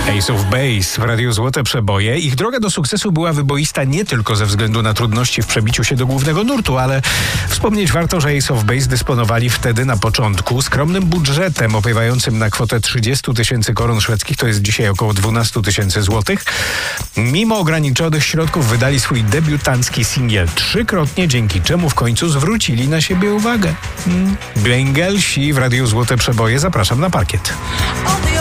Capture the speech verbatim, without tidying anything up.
Ace of Base w Radiu Złote Przeboje. Ich droga do sukcesu była wyboista nie tylko ze względu na trudności w przebiciu się do głównego nurtu, ale wspomnieć warto, że Ace of Base dysponowali wtedy na początku skromnym budżetem opiewającym na kwotę trzydzieści tysięcy koron szwedzkich, to jest dzisiaj około dwanaście tysięcy złotych. Mimo ograniczonych środków wydali swój debiutancki singiel trzykrotnie, dzięki czemu w końcu zwrócili na siebie uwagę. Hmm. Bengelsi w Radiu Złote Przeboje, zapraszam na parkiet.